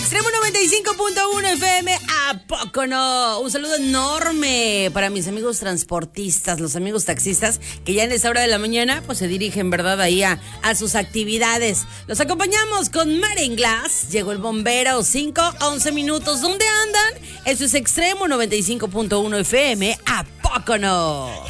Extremo 95.1 FM, ¿a poco no? Un saludo enorme para mis amigos transportistas, los amigos taxistas, que ya en esta hora de la mañana, pues se dirigen, ¿verdad? Ahí a sus actividades. Los acompañamos con Mar en Glass. Llegó el bombero, 5:11 minutos. ¿Dónde andan? Eso es Extremo 95.1 FM, ¿a poco no?